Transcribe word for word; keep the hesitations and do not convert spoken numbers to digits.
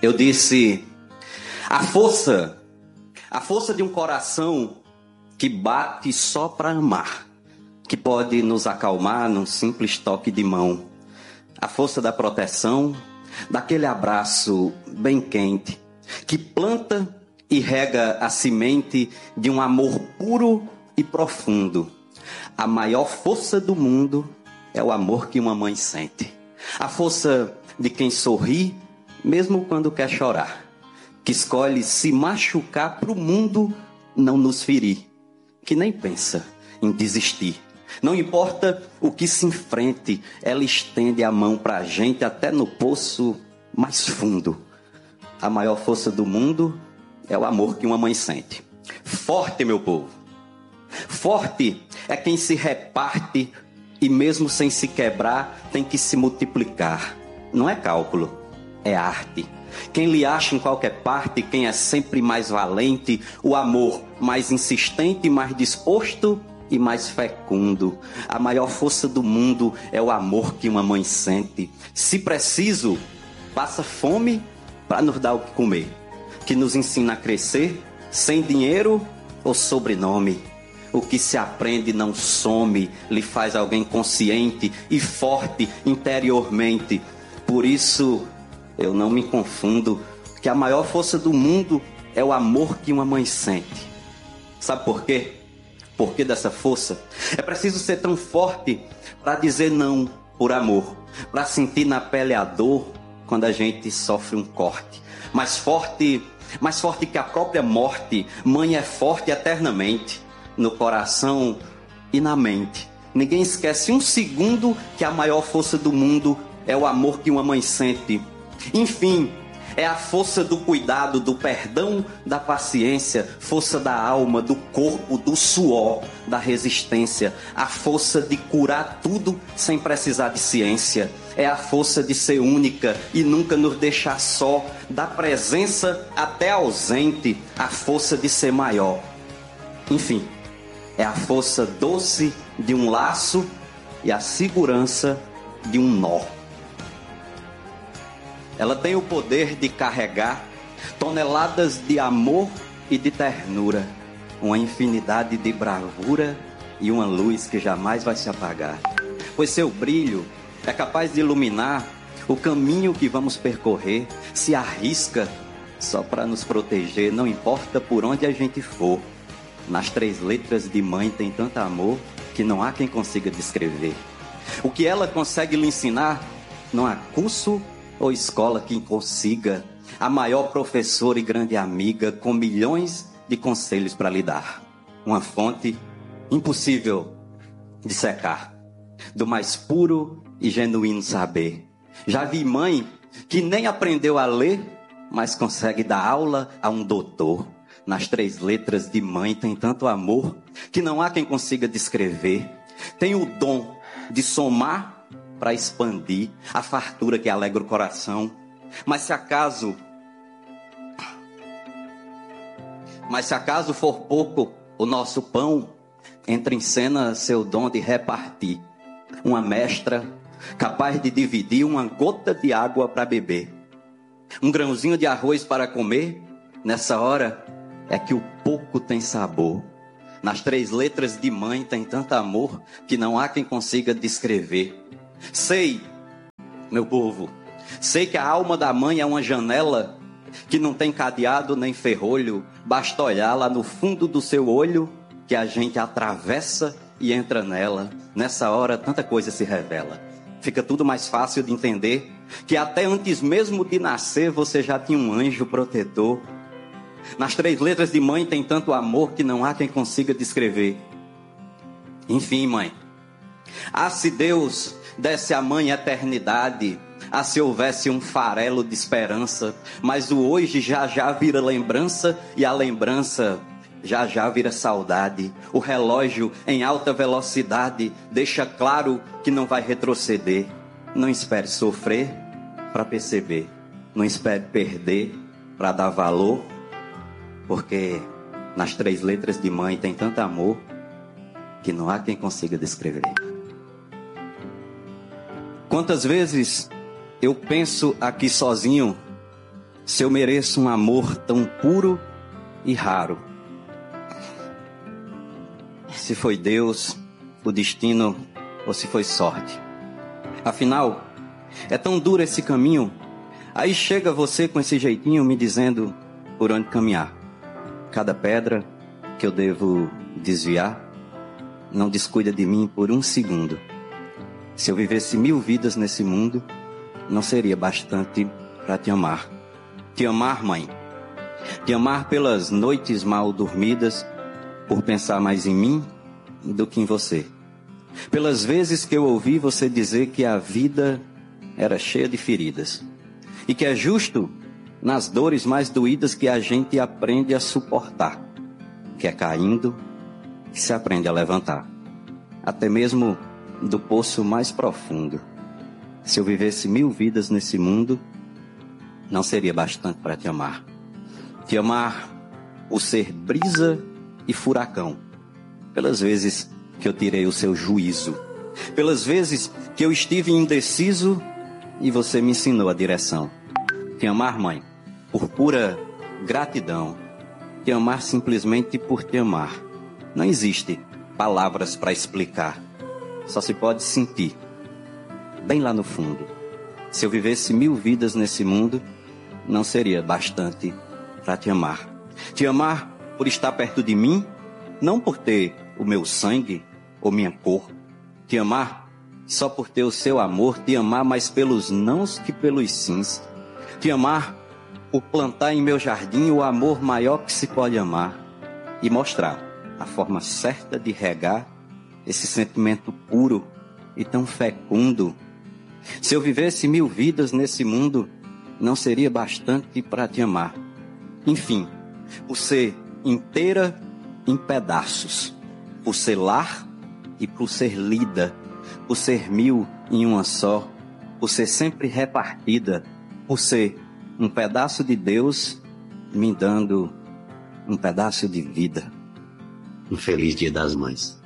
Eu disse, a força, a força de um coração que bate só para amar, que pode nos acalmar num simples toque de mão. A força da proteção, daquele abraço bem quente, que planta e rega a semente de um amor puro e profundo. A maior força do mundo é o amor que uma mãe sente. A força de quem sorri, mesmo quando quer chorar. Que escolhe se machucar para o mundo não nos ferir. Que nem pensa em desistir. Não importa o que se enfrente, ela estende a mão para a gente até no poço mais fundo. A maior força do mundo é o amor que uma mãe sente. Forte, meu povo. Forte é quem se reparte e mesmo sem se quebrar tem que se multiplicar. Não é cálculo, é arte. Quem lhe acha em qualquer parte, quem é sempre mais valente, o amor mais insistente, mais disposto e mais fecundo. A maior força do mundo é o amor que uma mãe sente. Se preciso, passa fome para nos dar o que comer, que nos ensina a crescer sem dinheiro ou sobrenome. O que se aprende não some, lhe faz alguém consciente e forte interiormente. Por isso, eu não me confundo, que a maior força do mundo é o amor que uma mãe sente. Sabe por quê? Por que dessa força? É preciso ser tão forte para dizer não por amor, para sentir na pele a dor quando a gente sofre um corte. Mais forte, mais forte que a própria morte, mãe é forte eternamente, no coração e na mente. Ninguém esquece um segundo que a maior força do mundo é o amor que uma mãe sente. Enfim, é a força do cuidado, do perdão, da paciência, força da alma, do corpo, do suor, da resistência, a força de curar tudo sem precisar de ciência. É a força de ser única e nunca nos deixar só, da presença até ausente, a força de ser maior. Enfim, é a força doce de um laço e a segurança de um nó. Ela tem o poder de carregar toneladas de amor e de ternura, uma infinidade de bravura e uma luz que jamais vai se apagar. Pois seu brilho é capaz de iluminar o caminho que vamos percorrer, se arrisca só para nos proteger, não importa por onde a gente for. Nas três letras de mãe tem tanto amor que não há quem consiga descrever. O que ela consegue lhe ensinar, não há curso ou escola que consiga. A maior professora e grande amiga, com milhões de conselhos para lhe dar. Uma fonte impossível de secar, do mais puro e genuíno saber. Já vi mãe que nem aprendeu a ler, mas consegue dar aula a um doutor. Nas três letras de mãe tem tanto amor que não há quem consiga descrever. Tem o dom de somar para expandir a fartura que alegra o coração. Mas se acaso, mas se acaso for pouco o nosso pão, entra em cena seu dom de repartir. Uma mestra capaz de dividir uma gota de água para beber. Um grãozinho de arroz para comer. Nessa hora é que o pouco tem sabor. Nas três letras de mãe tem tanto amor que não há quem consiga descrever. Sei, meu povo, sei que a alma da mãe é uma janela que não tem cadeado nem ferrolho. Basta olhar lá no fundo do seu olho que a gente atravessa e entra nela. Nessa hora tanta coisa se revela. Fica tudo mais fácil de entender que até antes mesmo de nascer você já tinha um anjo protetor. Nas três letras de mãe tem tanto amor que não há quem consiga descrever. Enfim, mãe, ah, se Deus desse à mãe eternidade, ah, se houvesse um farelo de esperança, mas o hoje já já vira lembrança e a lembrança já já vira saudade. O relógio em alta velocidade deixa claro que não vai retroceder. Não espere sofrer para perceber, não espere perder para dar valor. Porque nas três letras de mãe tem tanto amor que não há quem consiga descrever. Quantas vezes eu penso aqui sozinho se eu mereço um amor tão puro e raro. Se foi Deus, o destino ou se foi sorte. Afinal, é tão duro esse caminho. Aí chega você com esse jeitinho me dizendo por onde caminhar. Cada pedra que eu devo desviar, não descuida de mim por um segundo. Se eu vivesse mil vidas nesse mundo, não seria bastante para te amar. Te amar, mãe. Te amar pelas noites mal dormidas, por pensar mais em mim do que em você. Pelas vezes que eu ouvi você dizer que a vida era cheia de feridas. E que é justo nas dores mais doídas que a gente aprende a suportar. Que é caindo que se aprende a levantar. Até mesmo do poço mais profundo. Se eu vivesse mil vidas nesse mundo, não seria bastante para te amar. Te amar por ser brisa e furacão. Pelas vezes que eu tirei o seu juízo. Pelas vezes que eu estive indeciso e você me ensinou a direção. Te amar, mãe, por pura gratidão. Te amar simplesmente por te amar. Não existe palavras para explicar. Só se pode sentir. Bem lá no fundo. Se eu vivesse mil vidas nesse mundo, não seria bastante para te amar. Te amar por estar perto de mim, não por ter o meu sangue ou minha cor. Te amar só por ter o seu amor. Te amar mais pelos nãos que pelos sims. Te amar por plantar em meu jardim o amor maior que se pode amar. E mostrar a forma certa de regar esse sentimento puro e tão fecundo. Se eu vivesse mil vidas nesse mundo, não seria bastante para te amar. Enfim, por ser inteira em pedaços, por ser lar e por ser lida, por ser mil em uma só, por ser sempre repartida, por ser um pedaço de Deus me dando um pedaço de vida. Um feliz Dia das Mães.